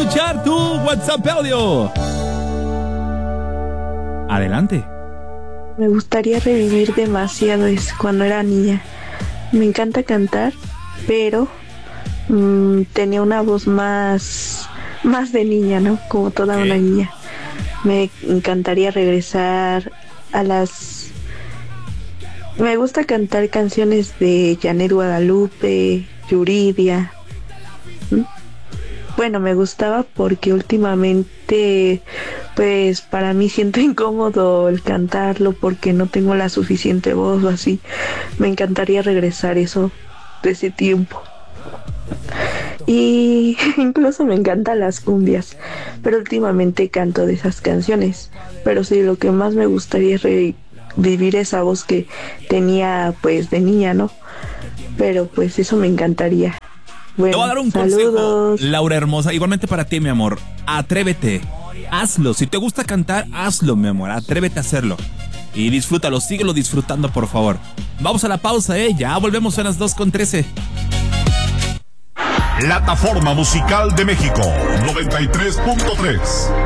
escuchar tu WhatsApp audio. Adelante. Me gustaría revivir demasiado es cuando era niña. Me encanta cantar, pero tenía una voz más de niña, ¿no? Como toda una niña. Me encantaría regresar a las... Me gusta cantar canciones de Janet Guadalupe, Yuridia. Bueno, me gustaba porque últimamente, pues para mí siento incómodo el cantarlo porque no tengo la suficiente voz o así. Me encantaría regresar eso de ese tiempo. Y incluso me encantan las cumbias, pero últimamente canto de esas canciones. Pero sí, lo que más me gustaría es revivir esa voz que tenía pues de niña, ¿no? Pero pues eso me encantaría. Bueno, te voy a dar un saludos. consejo, Laura hermosa, igualmente para ti, mi amor. Atrévete, hazlo. Si te gusta cantar, hazlo, mi amor. Atrévete a hacerlo. Y disfrútalo, síguelo disfrutando, por favor. Vamos a la pausa, ya volvemos a las 2:13. Plataforma Musical de México 93.3.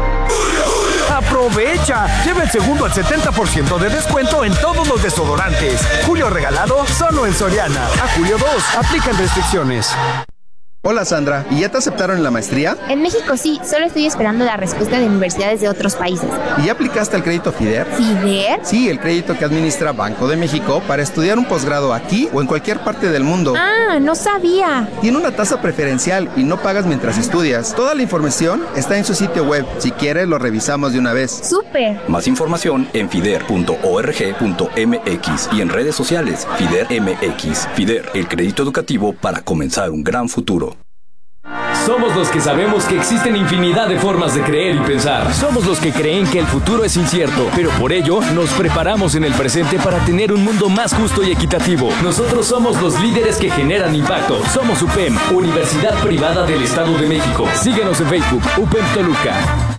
¡Aprovecha! Lleva el segundo al 70% de descuento en todos los desodorantes. Julio regalado solo en Soriana. A julio 2, aplican restricciones. Hola Sandra, ¿y ya te aceptaron en la maestría? En México sí, solo estoy esperando la respuesta de universidades de otros países. ¿Y ya aplicaste al crédito FIDER? ¿FIDER? Sí, el crédito que administra Banco de México para estudiar un posgrado aquí o en cualquier parte del mundo. Ah, no sabía. Tiene una tasa preferencial y no pagas mientras estudias. Toda la información está en su sitio web. Si quieres, lo revisamos de una vez. ¡Súper! Más información en fider.org.mx y en redes sociales FIDER MX. FIDER, el crédito educativo para comenzar un gran futuro. Somos los que sabemos que existen infinidad de formas de creer y pensar. Somos los que creen que el futuro es incierto, pero por ello nos preparamos en el presente para tener un mundo más justo y equitativo. Nosotros somos los líderes que generan impacto. Somos UPEM, Universidad Privada del Estado de México. Síguenos en Facebook, UPEM Toluca.